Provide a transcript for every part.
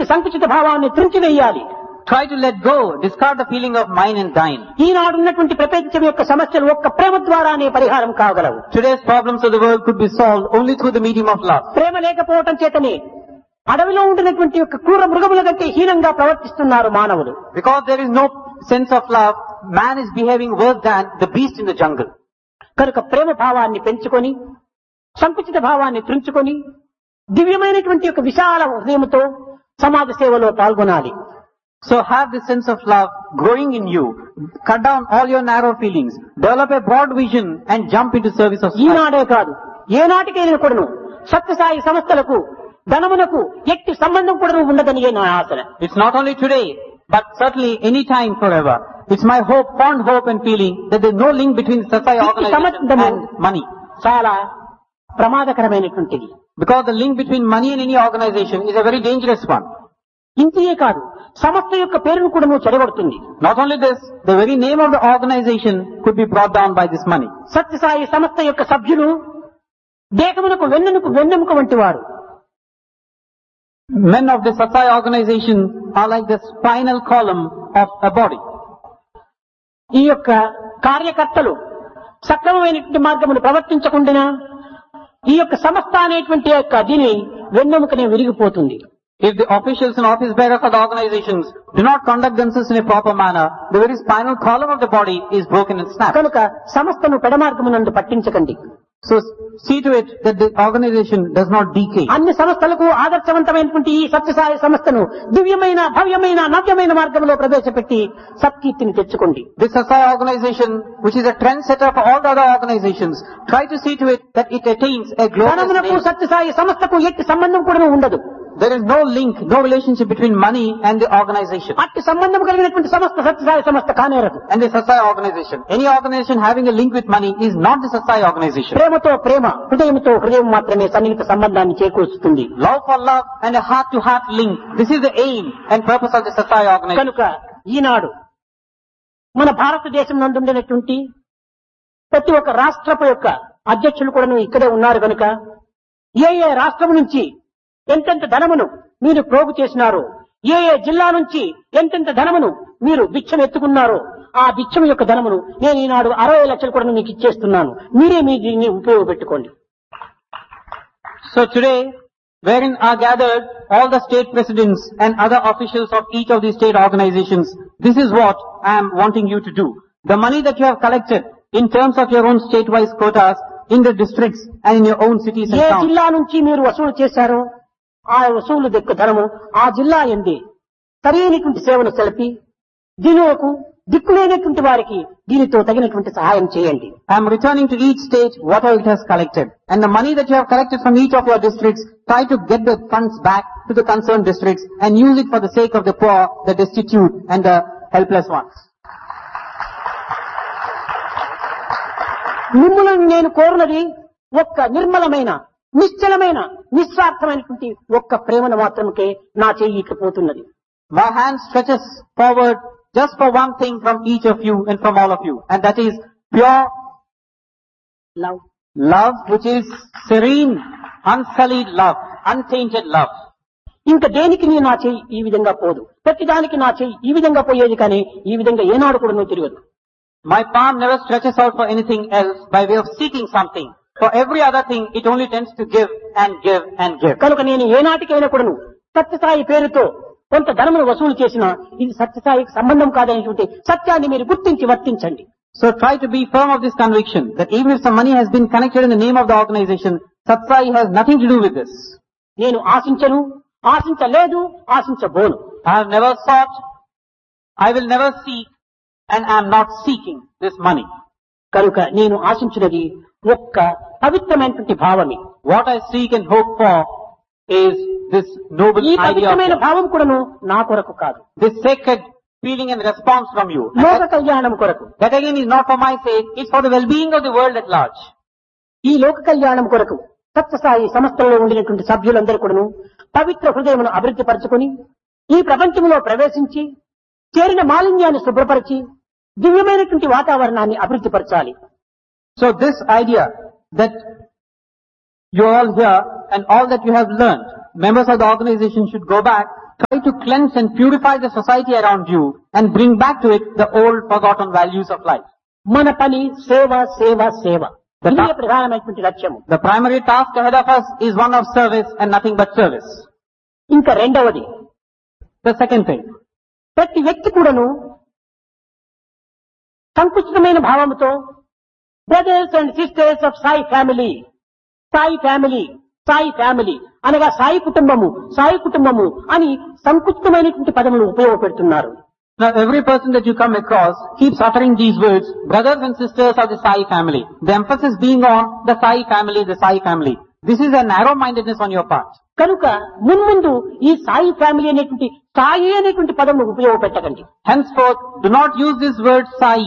సంకుచిత భావాన్ని త్రుంచివేయాలి. Try to let go, discard the feeling of mine and thine. ఈనాడు ఉన్నటువంటి ప్రపంచం యొక్క సమస్యలు ఒక్క ప్రేమ ద్వారానే పరిహారం కాగలవు. Today's problems of the world could be solved only through the medium of love. ప్రేమ లేకపోవటం చేతనే అడవిలో ఉండినటువంటి యొక్క క్రూర మృగముల కంటే హీనంగా ప్రవర్తిస్తున్నారు మానవులు. Because there is no sense of love, man is behaving worse than the beast in the jungle. కనుక ప్రేమ భావాన్ని పెంచుకొని సంకుచిత భావాన్ని త్రుంచుకొని దివ్యమైనటువంటి యొక్క విశాల హృదయంతో సమాజ సేవలో పాల్గొనాలి. So have this sense of love growing in you. Cut down all your narrow feelings. Develop a broad vision and jump into service of society. ఈనాడే కాదు ఏనాటికైనా కూడాను సత్యసాయి సంస్థలకు ధనమునకు ఎట్టి సంబంధం కూడా ఉండదని నా ఆశ. It's not only today, but certainly any time forever. It's my hope, fond hope and feeling that there's no link between Satsai organization and money. చాలా ప్రమాదకరమైనటువంటిది. Because the link between money and any organization is a very dangerous one. ఇంతే కాదు సంస్థ యొక్క పేరును కూడా చెడగొడుతుంది. Not only this, the very name of the organization could be brought down by this money. Sathya Sai సంస్థ యొక్క సభ్యులు దేహమునకు వెన్నెముక వంటి వారు. Men of the Satsai organization are like the spinal column of a body. ఈ యొక్క కార్యకర్తలు సక్రమమైనటువంటి మార్గమును ప్రవర్తించకుండా ఈ యొక్క సంస్థ అనేటువంటి యొక్క దీని వెన్నెముకనే విరిగిపోతుంది. If the officials and office bearers of the organizations do not conduct themselves in a proper manner, the very spinal column of the body is broken and snapped. కనుక సంస్థను పెడమార్గమునందు పట్టించకండి. So see to it that the organization does not decay. అన్ని సంస్థలకు ఆదర్శవంతమైనటువంటి ఈ సత్యసాయి సంస్థను దివ్యమైన భవ్యమైన నవ్యమైన మార్గంలో ప్రవేశపెట్టి సత్కీర్తిని తెచ్చుకోండి. This Satsai organization, which is a trendsetter for all the other organizations, try to see to it that it attains a glorious name. Sathya Sai సంస్థకు ఎట్టి సంబంధం కూడా ఉండదు. There is no link, no relationship between money and the organization. అట్టి సంబంధం కలిగినటువంటి సంస్థ సత్యసాయి సంస్థ కానేరదు. And the Satsai organization. Any organization having a link with money is not the Satsai organization. ప్రేమతో ప్రేమ, హృదయంతో హృదయం మాత్రమే సన్నిహిత సంబంధాన్ని చేకూరుస్తుంది. Love for love and a heart-to-heart link. This is the aim and purpose of the Satsai organization. కనుక ఈనాడు మన భారతదేశం నందు ఉండినటువంటి ప్రతి ఒక్క రాష్ట్రపు యొక్క అధ్యక్షులు కూడా ఇక్కడే ఉన్నారు కనుక ఏ రాష్ట్రం నుంచి ఎంతెంత ధనమును మీరు ప్రోగు చేసినారో, ఏ జిల్లా నుంచి ఎంతెంత ధనమును మీరు భిక్షం ఎత్తుకున్నారో ఆ భిక్షం యొక్క ధనమును నేను ఈనాడు 60 లక్షలు కూడా మీకు ఇచ్చేస్తున్నాను. మీరే మీ దీన్ని ఉపయోగపెట్టుకోండి. So today, wherein are gathered all the state presidents and other officials of each of these state organizations, this is what I am wanting you to do. The money that you have collected in terms of your own state-wise quotas in the districts and in your own cities and A towns. జిల్లా నుంచి మీరు వసూలు చేశారో ఆ వసూలు యొక్క ధనము ఆ జిల్లా ఎందే సరైనటువంటి సేవను సెలిపి దీనికి దిక్కులేనటువంటి వారికి దీనితో తగినటువంటి సహాయం చేయండి. I am returning to each state whatever it has collected. And the money that you have collected from each of your districts, try to get the funds back to the concerned districts and use it for the sake of the poor, the destitute and the helpless ones. మిమ్మల్ని నేను కోరునది ఒక్క నిర్మలమైన నిశ్చలమైన నిస్వార్థమైనటువంటి ఒక్క ప్రేమను మాత్రమే నా చెయ్యి పోతున్నది. My hand stretches forward just for one thing from each of you and from all of you. And that is pure love. love, which is serene, unsullied love, untainted love. ఇంకా దేనికి నా చెయ్యి ఈ విధంగా పోదు. ప్రతిదానికి నా చెయ్యి ఈ విధంగా పోయేది కానీ ఈ విధంగా ఏనాడు కూడా నువ్వు తిరగదు. My palm never stretches out for anything else by way of seeking something. For every other thing, it only tends to give and give and give. కనుక నేను ఏనాటికైనా కూడాను సత్యసాయి పేరుతో కొంత ధనమును వసూలు చేసినా ఇది సత్యసాయికి సంబంధం కాదనేటువంటి సత్యాన్ని మీరు గుర్తించి వర్తించండి. So try to be firm of this conviction that even if some money has been connected in the name of the organization, Satsai has nothing to do with this. నేను ఆశించను, ఆశించలేదు, ఆశించబోను. I have never sought, I will never seek, and I am not seeking this money. కనుక నేను ఆశించినది ఒక్క పవిత్రమైనటువంటి భావమే. What I seek and hope for is this noble ఈ idea పవిత్రమైన of భావం కూడాను నా కొరకు కాదు, this sacred feeling and response from you. And లోక కళ్యాణం కొరకు. that again is not for my sake, it's for the well-being of the world at large. ఈ లోక కళ్యాణం కొరకు సత్యసాయి సంస్థల్లో ఉండినటువంటి సభ్యులందరూ కూడాను పవిత్ర హృదయమును అభివృద్ధి పరచుకొని ఈ ప్రపంచంలో ప్రవేశించి చేరిన మాలిన్యాన్ని శుభ్రపరిచి దివ్యమైనటువంటి వాతావరణాన్ని అభివృద్ధి పరచాలి. So this idea that you all here and all that you have learned, members of the organization should go back Try to cleanse and purify the society around you and bring back to it the old forgotten values of life. మన పని సేవ సేవ సేవ. ఇదే ప్రధానమైనటువంటి లక్ష్యము. The primary task ahead of us is one of service and nothing but service. ఇంకా రెండవది, The second thing, ప్రతి వ్యక్తి కూడాను సంకుచితమైన భావముతో brothers and sisters of Sai family, Sai family, Sai family అనగా సాయి కుటుంబము అని సంకుచితమైనటువంటి పదములు ఉపయోగపెడుతున్నారు. now every person that you come across keeps uttering these words, brothers and sisters of the Sai family. The emphasis being on the Sai family, the Sai family. This is a narrow-mindedness on your part. కనుక మున్ముందు ఈ Sai family అనేటువంటి సాయి అనేటువంటి పదము ఉపయోగపెట్టకండి. Henceforth, do not use this word Sai,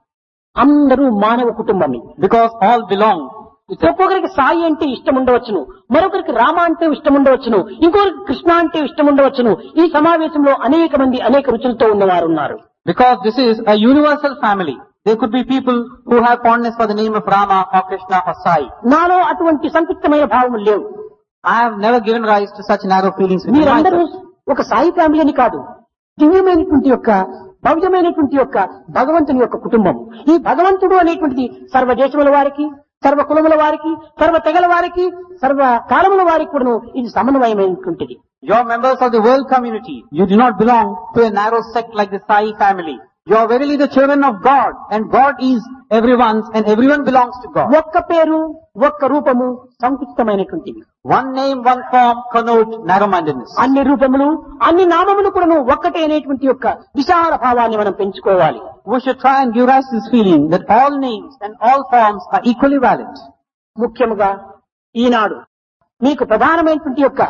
అందరూ మానవ కుటుంబమే. because all belong. ఒక్కొక్కరికి సాయి అంటే ఇష్టం ఉండవచ్చును, మరొకరికి రామ అంటే ఇష్టం ఉండవచ్చును, ఇంకొకరికి కృష్ణ అంటే ఇష్టం ఉండవచ్చును. ఈ సమావేశంలో అనేక మంది అనేక రుచులతో ఉన్నవారు ఉన్నారు. Because this is a universal family. There could be people who have fondness for the name of Rama or Krishna or Sai. నాలో అటువంటి సంకుచితమైన భావములు లేవు. I have never given rise to such narrow feelings within మీరందరూ myself. ఒక Sai family అని కాదు, దివ్యమైనటువంటి యొక్క భవ్యమైనటువంటి యొక్క భగవంతుని యొక్క కుటుంబం. ఈ భగవంతుడు అనేటువంటిది సర్వ దేశముల వారికి, సర్వ కులముల వారికి, సర్వ తెగల వారికి, సర్వ కాలముల వారికి కూడా ఇది సమన్వయమైనటువంటిది. You are members of the world community. You do not belong to a narrow sect like the Sai family. You are verily the children of God, and God is everyone's and everyone belongs to God. ఒక్క పేరు, ఒక్క రూపము సంకుచితమైనటువంటివి. One name, one form connote narrow-mindedness. అన్ని రూపములు, అన్ని నామములు కూడాను ఒక్కటే అనేటువంటి యొక్క విశాల భావాన్ని మనం పెంచుకోవాలి. We should try and give rise to this feeling that all names and all forms are equally valid. ముఖ్యముగా ఈనాడు మీకు ప్రధానమైనటువంటి యొక్క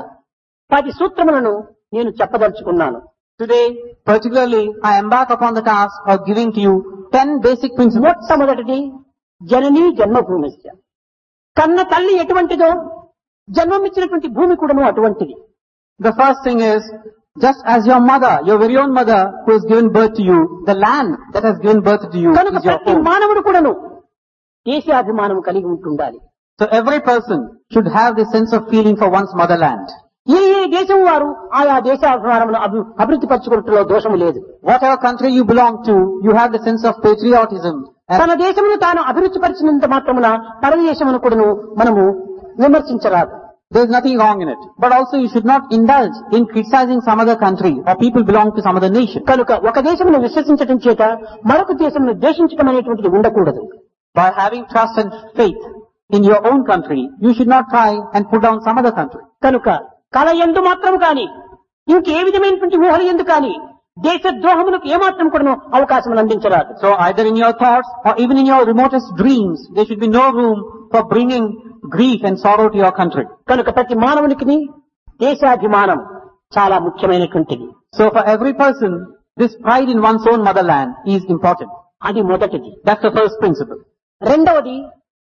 10 సూత్రములను నేను చెప్పదలుచుకున్నాను. Today, particularly, I embark upon the task of giving to you 10 basic principles. మొట్టమొదటిది జననీ జన్మభూమిస్య. కన్న తల్లి ఎటువంటిదో జన్మమిచ్చినటువంటి భూమి కూడాను అటువంటిది. The first thing is, just as your mother, your very own mother who has given birth to you, the land that has given birth to you కనుక is your ప్రతి home. మానవుడు కూడాను దేశాభిమానం కలిగి ఉంటుండాలి. So every person should have this sense of feeling for one's motherland. ఏ దేశం వారు ఆయా దేశాభిమానమును అభివృద్ధి పరచుకోవడంలో దోషము లేదు. Whatever country you belong to, you have the sense of patriotism. తన దేశమును తాను అభివృద్ధి పరిచినంత మాత్రమున పరదేశమును కూడాను మనము విమర్శించరాదు. There is nothing wrong in it. But also you should not indulge in criticizing some other country or people belong to some other nation. కనుక ఒక దేశమును విశ్వసించడం చేత మరొక దేశమును ద్వేషించడం అనేటువంటిది ఉండకూడదు. By having trust and faith in your own country, you should not try and put down some other country. కనుక కల ఎందు మాత్రం కాని ఇంకే విధమైనటువంటి ఊహల ఎందు కాని దేశద్రోహములకు ఏమాత్రం కూడా అవకాశం అందించరాదు. So either in your thoughts or even in your remotest dreams, there should be no room for bringing grief and sorrow to your country. కనుక ప్రతి మానవునికి దేశాభిమానం చాలా ముఖ్యమైనటువంటిది. So for every person, this pride in one's own motherland is important. అది మొదటిది. That's the first principle. రెండవది,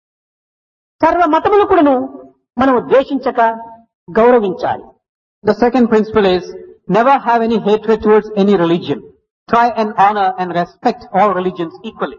సర్వ మతములు కూడాను మనం ద్వేషించక గౌరవించాలి. The second principle is, never have any hatred towards any religion. Try and honor and respect all religions equally.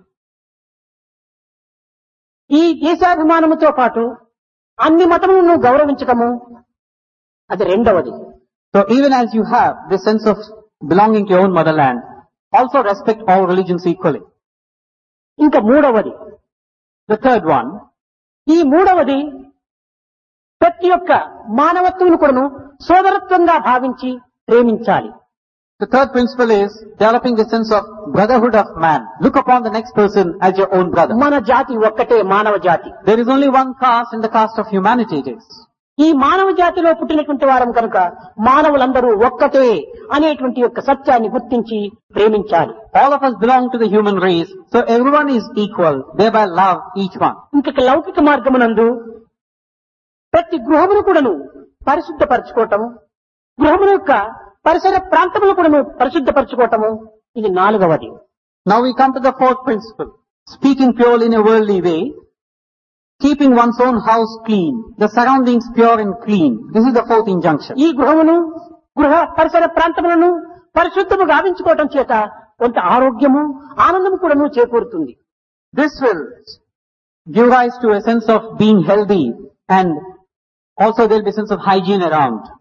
ఈ దేశాభిమానముతో పాటు అన్ని మతములను గౌరవించటము అది రెండవది. So even as you have this sense of belonging to your own motherland, also respect all religions equally. ఇంకా మూడవది, The third one, ఈ మూడవది ప్రతి ఒక్క మానవత్వమును కూడాను సోదరత్వంగా భావించి ప్రేమించాలి. the third principle is developing the sense of brotherhood of man. Look upon the next person as your own brother. మన జాతి ఒక్కటే, మానవ జాతి. There is only one caste and the caste of humanity it is. ఈ మానవ జాతిలో పుట్టినటువంటి వారం కనుక మానవులందరూ ఒక్కటే అనేటువంటి యొక్క సత్యాన్ని గుర్తించి ప్రేమించాలి. All of us belong to the human race, so everyone is equal, thereby love each one. ఇంకొక లౌకిక మార్గమునందు ప్రతి గృహమును కూడాను పరిశుద్ధపరచుకోవటము, గృహముల యొక్క పరిసర ప్రాంతములు కూడాను పరిశుద్ధపరచుకోవటము, ఇది నాలుగవది. Now we come to the fourth principle. Speaking purely in a worldly way, keeping one's own house clean, the surroundings pure and clean. This is the fourth injunction. ఈ గృహమును, గృహ పరిసర ప్రాంతములను పరిశుద్ధము గావించుకోవటం చేత కొంత ఆరోగ్యము, ఆనందము కూడాను చేకూరుతుంది. This will give rise to a sense of being healthy, and also there will be a sense of hygiene around.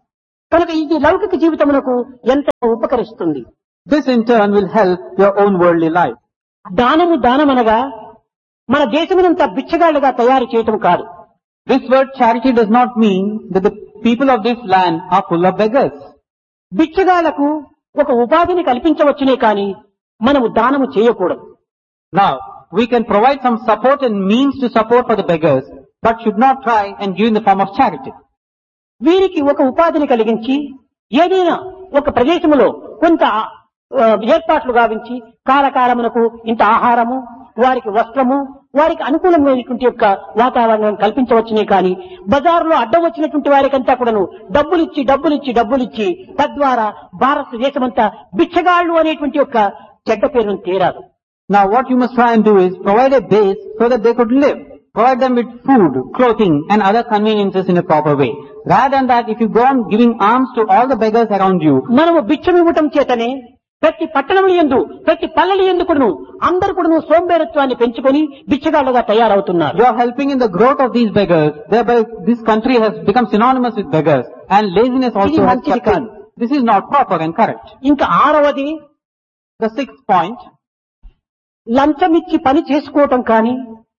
కనుక ఇది లౌకిక జీవితమునకు ఎంతో ఉపకరిస్తుంది. This in turn will help your own worldly life. దానమనగా మన దేశమునంతా బిచ్చగాళ్లుగా తయారు చేయటం కాదు. This word charity does not mean that the people of this land are full of beggars. బిచ్చగాళ్లకు ఒక ఉపాధిని కల్పించవచ్చునే కానీ మనము దానము చేయకూడదు. Now, we can provide some support and means to support for the beggars, but should not try and give in the form of charity. వీరికి ఒక ఉపాధిని కలిగించి ఏదైనా ఒక ప్రదేశములో కొంత ఏర్పాట్లు గావించి కాలకాలమునకు ఇంత ఆహారము, వారికి వస్త్రము, వారికి అనుకూలమైనటువంటి యొక్క వాతావరణం కల్పించవచ్చునే కానీ బజారులో అడ్డం వచ్చినటువంటి వారికంతా కూడాను డబ్బులిచ్చి తద్వారా భారతదేశమంతా బిచ్చగాళ్లు అనేటువంటి యొక్క చెడ్డ పేరును తీరాదు. Now what you must try and do is provide a base so that they could live. Provide them with food, clothing and other conveniences in a proper way. Rather than that, if you go on giving alms to all the beggars around you, మనము బిచ్చమివ్వటం చేతనే ప్రతి పట్టణముల యందు ప్రతి పల్లెల యందు కూడాను అందరూ కూడాను సోంబేరత్వాన్ని పెంచుకొని బిచ్చగాళ్లుగా తయారవుతున్నారు. you are helping in the growth of these beggars. Thereby this country has become synonymous with beggars, and laziness also has kept in. This is not proper and correct. ఇంకా ఆరవది, The sixth point, లంచమిచ్చి పని చేసుకోవటం కానీ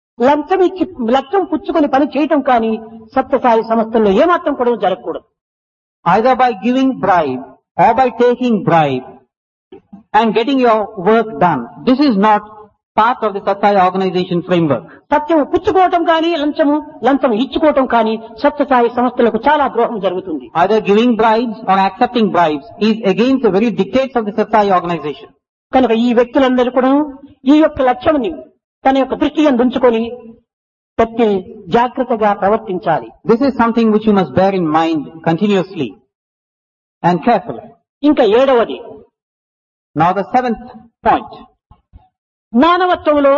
లంచం పుచ్చుకొని పని చేయటం కానీ సత్యసాయి సంస్థల్లో ఏమాత్రం కూడా జరగకూడదు. either by giving bribe or by taking bribe and getting your work done. This is not part of the Satsai organization framework. సత్యం పుచ్చుకోవటం కానీ లంచం ఇచ్చుకోవటం కానీ సత్యసాయి సంస్థలకు చాలా ద్రోహం జరుగుతుంది. Either giving bribes or accepting bribes is against the very dictates of the Satsai organization. కనుక ఈ వ్యక్తులందరూ కూడా ఈ యొక్క లక్ష్యాన్ని తన యొక్క దృష్టి యందు ఉంచుకొని ప్రతి జాగ్రత్తగా ప్రవర్తించాలి. This is something which you must bear in mind continuously and carefully. ఇంకా ఏడవది, Now the seventh point. మానవత్వంలో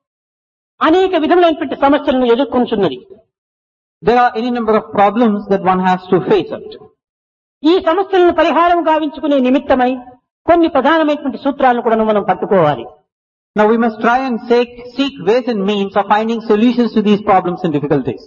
అనేక విధములైనటువంటి సమస్యలను ఎదుర్కొంటున్నది. There are any number of problems that one has to face it. ఈ సమస్యలను పరిహారం గావించుకునే నిమిత్తమై కొన్ని ప్రధానమైనటువంటి సూత్రాలను కూడా మనం పట్టుకోవాలి. Now we must try and seek ways and means of finding solutions to these problems and difficulties.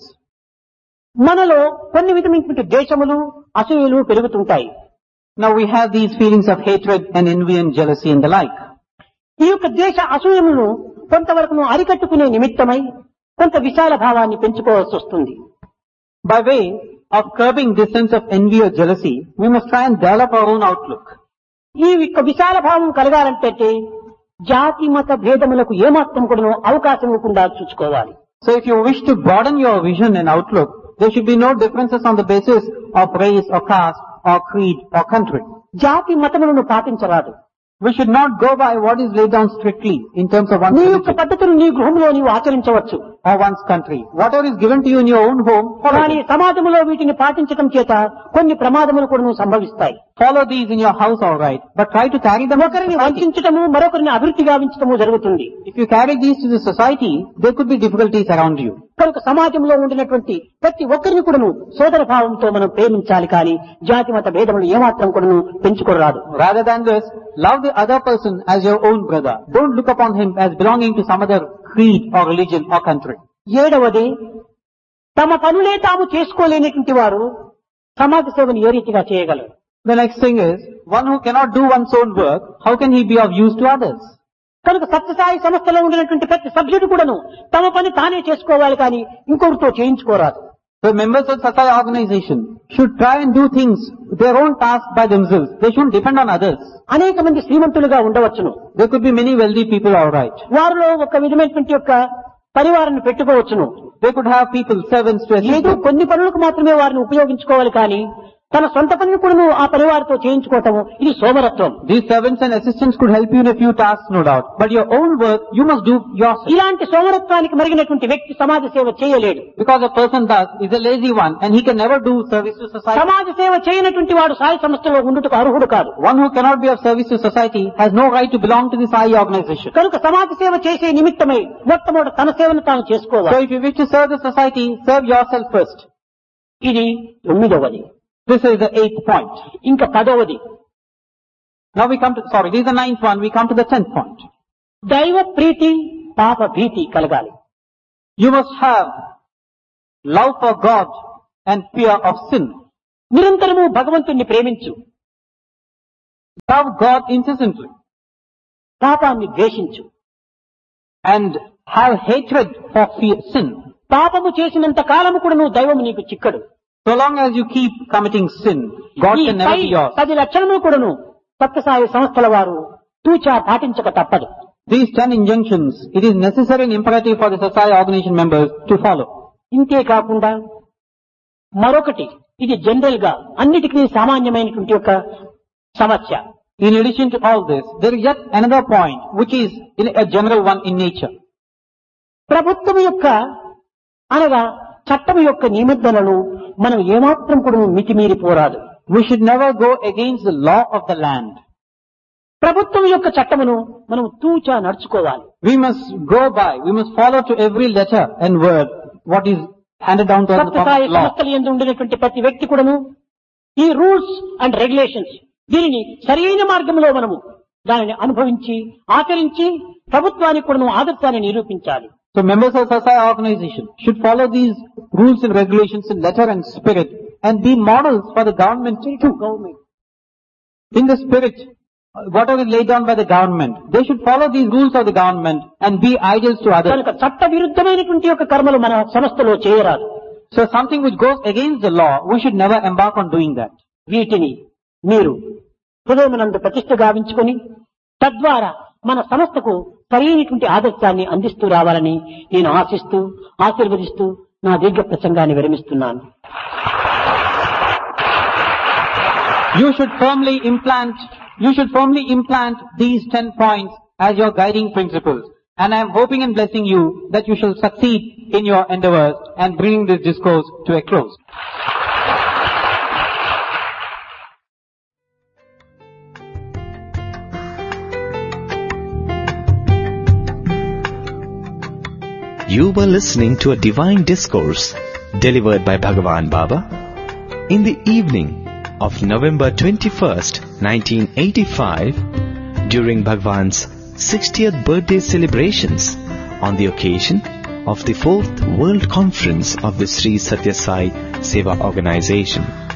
మనలో కొన్ని విధమైనటువంటి ద్వేషములు, అసూయలు పెరుగుతుంటాయి. Now we have these feelings of hatred and envy and jealousy and the like. ఈ యొక్క ద్వేష అసూయములను కొంతవరకు అరికట్టుకునే నిమిత్తమై కొంత విశాల భావాన్ని పెంచుకోవాల్సి వస్తుంది. By way of curbing this sense of envy or jealousy, we must try and develop our own outlook. ఈ యొక్క విశాల భావం కలగాలంటే జాతి మత భేదములకు ఏమాత్రం కూడా అవకాశం ఇవ్వకుండా చూసుకోవాలి. So if you wish to broaden your vision and outlook, there should be no differences on the basis of race or caste or creed or country. జాతి మతములను పాటించరాదు. We should not go by what is laid down strictly in terms of one's నీ యొక్క religion పద్ధతులు నీ గృహంలో నీవు ఆచరించవచ్చు. or one's country. Whatever is given to you in your own home, కానీ సమాజంలో వీటిని పాటించడం చేత కొన్ని ప్రమాదములు కూడా సంభవిస్తాయి. follow these in your house, all right, but try to carry them to ఒకరిని society. వంచడము మరొకరిని అభివృద్ధి గావించడము జరుగుతుంది. If you carry these to the society, there could be difficulties around you. కనుక సమాజంలో ఉండినటువంటి ప్రతి ఒక్కరిని కూడాను సోదర భావంతో మనం ప్రేమించాలి కానీ జాతి మత భేదములు ఏమాత్రం కూడాను పెంచుకోరాదు. Rather than this, love the other person as your own brother. Don't look upon him as belonging to some other creed or religion or country. ఏడవది, తమ పనులే తాము చేసుకోలేనటువంటి వారు సమాజ సేవను ఏ రీతిగా చేయగలరు? The next thing is, one who cannot do one's own work, how can he be of use to others? కనుక సత్యసాయి సంస్థలో ఉండినటువంటి ప్రతి సభ్యుడు కూడాను తమ పని తానే చేసుకోవాలి కానీ ఇంకొకరితో చేయించుకోరాదు. The members of Satsai organization should try and do things, their own task by themselves. They shouldn't depend on others. అనేక మంది శ్రీమంతులుగా ఉండవచ్చును. There could be many wealthy people, all right. వారిలో ఒక విధమైనటువంటి యొక్క పరివారాన్ని పెట్టుకోవచ్చును. They could have people, servants to assist ఏదో them. కొన్ని పనులకు మాత్రమే వారిని ఉపయోగించుకోవాలి కానీ తన సొంత పనిని కూడా ఆ పరివారితో చేయించుకోవటం ఇది సోమరత్వం. These servants and assistants could help you in a few tasks, no doubt. But your own work, you must do yourself. ఇలాంటి సోమరత్వానికి మరిగినటువంటి వ్యక్తి సమాజ సేవ చేయలేడు. Because a person does is a lazy one and he can never do service to society. సమాజ సేవ చేయనటువంటి వాడు సాయి సంస్థలో ఉండుటకు అర్హుడు కాదు. One who cannot be of service to society has no right to belong to the Sai organization. కనుక సమాజ సేవ చేసే నిమిత్తమై మొట్టమొదటి తన సేవను తాను So చేసుకోవాలి. if you wish to serve the society, serve yourself first. ఇది 9వది. This is the 8th point. ఇంకా 10వది, Now we come to, this is the 9th one, we come to the 10th point. దైవ ప్రీతి పాప భీతి కలగాలి. You must have love for God and fear of sin. నిరంతరము భగవంతుణ్ణి ప్రేమించు. Love God incessantly పాపాన్ని ద్వేషించు. and have hatred for sin. పాపము చేసినంత కాలము కూడా నువ్వు దైవము నీకు చిక్కడు. So long as you keep committing sin, God ఈ can never be yours. 10 లక్షణములు కూడాను సత్యసాయి సంస్థల వారు తూచా పాటించక తప్పదు. These 10 injunctions, it is necessary and imperative for the society organization members to follow. ఇంతే కాకుండా మరొకటి, ఇది జనరల్ గా అన్నిటికీ సామాన్యమైనటువంటి ఒక సమస్య. In addition to all this, there is yet another point which is a general one in nature. ప్రభుత్వం యొక్క అనగా చట్టం యొక్క నిబంధనలను మనం ఏమాత్రం కూడా మితిమీరిపోరాదు. We should never go against the law of the land. ప్రభుత్వం యొక్క చట్టమును మనం తూచా నడుచుకోవాలి. We must follow to every letter and word what is handed down to us in the Sathya Sai law. సంస్థలు యందు ఉండినటువంటి ప్రతి వ్యక్తి కూడాను ఈ రూల్స్ అండ్ రెగ్యులేషన్స్ దీనిని సరైన మార్గంలో మనము దానిని అనుభవించి ఆచరించి ప్రభుత్వానికి కూడాను ఆదర్శాన్ని నిరూపించాలి. So members of society organization should follow these rules and regulations in letter and spirit and be models for the government too. In the spirit, whatever is laid down by the government, they should follow these rules of the government and be ideals to others. కనుక చట్ట విరుద్ధమైనటువంటి యొక్క కర్మలు మన సంస్థలో చేయరాదు. So something which goes against the law, we should never embark on doing that. వీటిని మీరు హృదయమునందు ప్రతిష్ఠ గావించుకొని తద్వారా మన సంస్థకు సరైనటువంటి ఆదర్శాన్ని అందిస్తూ రావాలని నేను ఆశిస్తూ ఆశీర్వదిస్తూ నా దీర్ఘ ప్రసంగాన్ని విరమిస్తున్నాను. You should firmly implant these 10 points as your guiding principles. And I am hoping and blessing you that you shall succeed in your endeavors and bringing this discourse to a close. You were listening to a divine discourse delivered by Bhagavan Baba in the evening of November 21st, 1985 during Bhagavan's 60th birthday celebrations on the occasion of the 4th World Conference of the Sri Satya Sai Seva Organization.